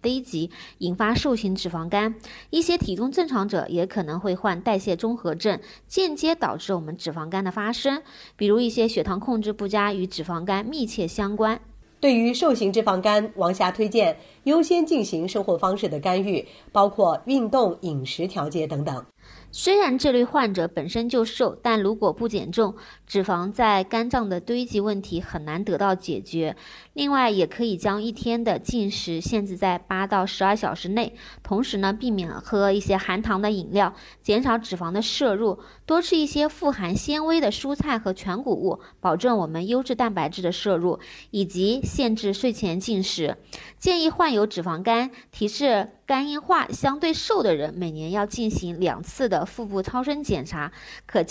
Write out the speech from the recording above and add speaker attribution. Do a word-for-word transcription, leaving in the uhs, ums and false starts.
Speaker 1: 堆积，引发瘦型脂肪肝。一些体重正常者也可能会患代谢综合症，间接导致我们脂肪肝的发生。比如一些血糖控制不佳与脂肪肝密切相关。
Speaker 2: 对于瘦型脂肪肝，王霞推荐优先进行生活方式的干预，包括运动、饮食调节等等。
Speaker 1: 虽然这类患者本身就瘦，但如果不减重，脂肪在肝脏的堆积问题很难得到解决。另外，也可以将一天的进食限制在八到十二小时内，同时呢，避免喝一些含糖的饮料，减少脂肪的摄入，多吃一些富含纤维的蔬菜和全谷物，保证我们优质蛋白质的摄入，以及限制睡前进食。建议患有脂肪肝、体质肝硬化相对瘦的人，每年要进行两次的腹部超声检查，可